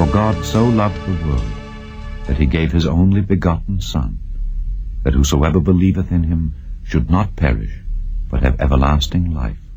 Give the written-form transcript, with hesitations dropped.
For God so loved the world, that he gave his only begotten Son, that whosoever believeth in him should not perish, but have everlasting life.